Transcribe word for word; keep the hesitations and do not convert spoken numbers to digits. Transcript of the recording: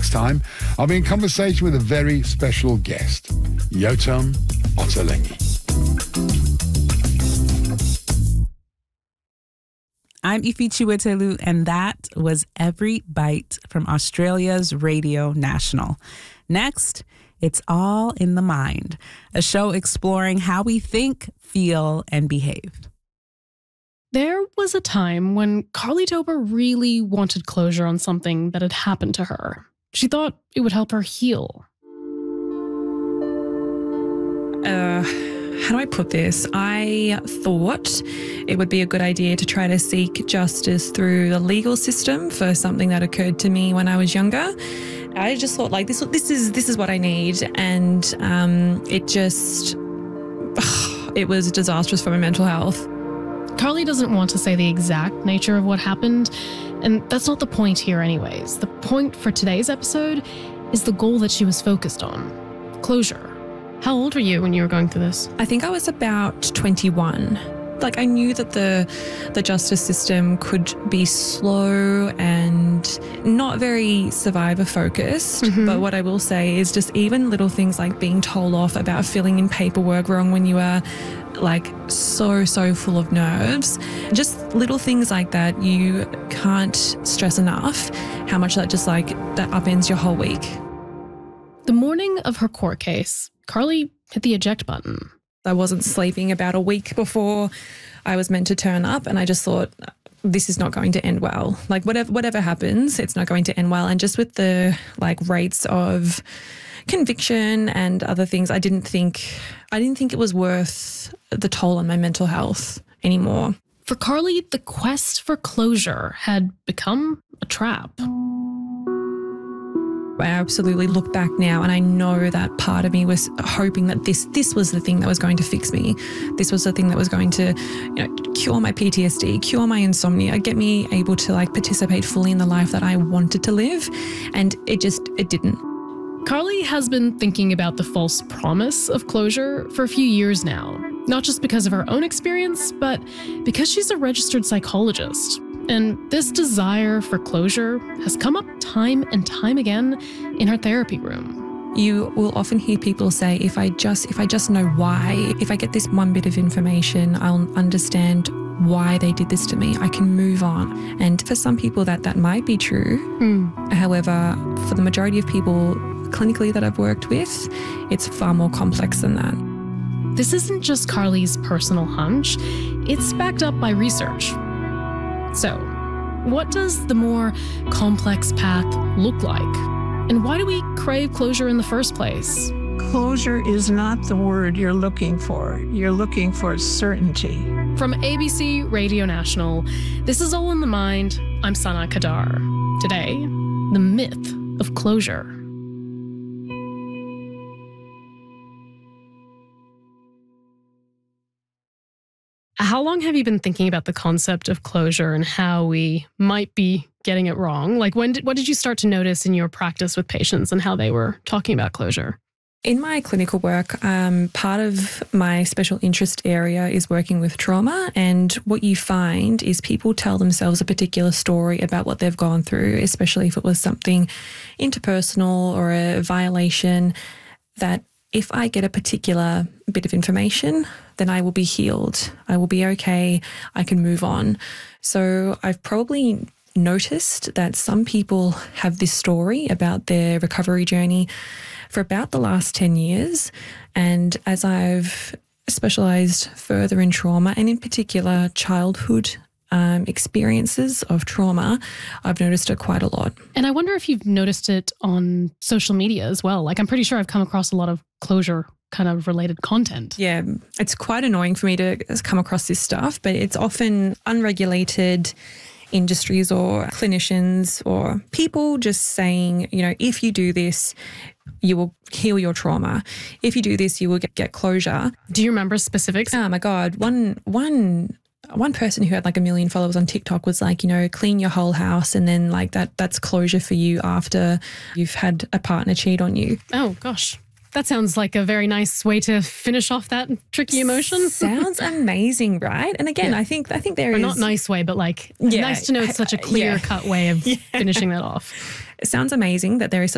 Next time, I'll be in conversation with a very special guest, Yotam Ottolenghi. I'm Ife Chiwetelu, and that was Every Bite from Australia's Radio National. Next, it's All in the Mind, a show exploring how we think, feel, and behave. There was a time when Carly Tober really wanted closure on something that had happened to her. She thought it would help her heal. Uh, how do I put this? I thought it would be a good idea to try to seek justice through the legal system for something that occurred to me when I was younger. I just thought, like, this this is this is what I need, and um, it just ugh, it was disastrous for my mental health. Carly doesn't want to say the exact nature of what happened, and that's not the point here anyways. The point for today's episode is the goal that she was focused on: closure. How old were you when you were going through this? I think I was about twenty-one. Like, I knew that the the justice system could be slow and not very survivor focused. Mm-hmm. But what I will say is just even little things like being told off about filling in paperwork wrong when you are like so, so full of nerves. Just little things like that. You can't stress enough how much that just like that upends your whole week. The morning of her court case, Carly hit the eject button. I wasn't sleeping about a week before I was meant to turn up, and I just thought, this is not going to end well. Like, whatever whatever happens, it's not going to end well. And just with the like rates of conviction and other things, I didn't think I didn't think it was worth the toll on my mental health anymore. For Carly, the quest for closure had become a trap. I absolutely look back now and I know that part of me was hoping that this this was the thing that was going to fix me. This was the thing that was going to, you know, cure my P T S D, cure my insomnia, get me able to like participate fully in the life that I wanted to live. And it just, it didn't. Carly has been thinking about the false promise of closure for a few years now, not just because of her own experience, but because she's a registered psychologist. And this desire for closure has come up time and time again in her therapy room. You will often hear people say, if I just if I just know why, if I get this one bit of information, I'll understand why they did this to me. I can move on. And for some people that, that might be true. Mm. However, for the majority of people clinically that I've worked with, it's far more complex than that. This isn't just Carly's personal hunch. It's backed up by research. So, what does the more complex path look like? And why do we crave closure in the first place? Closure is not the word you're looking for. You're looking for certainty. From A B C Radio National, this is All in the Mind. I'm Sana Kadar. Today, the myth of closure. How long have you been thinking about the concept of closure and how we might be getting it wrong? Like, when did, what did you start to notice in your practice with patients and how they were talking about closure? In my clinical work, um, part of my special interest area is working with trauma. And what you find is people tell themselves a particular story about what they've gone through, especially if it was something interpersonal or a violation, that if I get a particular bit of information, then I will be healed. I will be okay. I can move on. So I've probably noticed that some people have this story about their recovery journey for about the last ten years. And as I've specialised further in trauma and in particular childhood um, experiences of trauma, I've noticed it quite a lot. And I wonder if you've noticed it on social media as well. Like, I'm pretty sure I've come across a lot of closure kind of related content. Yeah, it's quite annoying for me to come across this stuff, but it's often unregulated industries or clinicians or people just saying, you know, if you do this, you will heal your trauma. If you do this, you will get, get closure. Do you remember specifics? Oh my God. One, one, one person who had like a million followers on TikTok was like, you know, clean your whole house and then like that, that's closure for you after you've had a partner cheat on you. Oh gosh. That sounds like a very nice way to finish off that tricky emotion. Sounds amazing, right? And again, yeah. I think I think there or is... not nice way, but like, yeah, nice to know it's such a clear-cut yeah. way of yeah. finishing that off. It sounds amazing that there is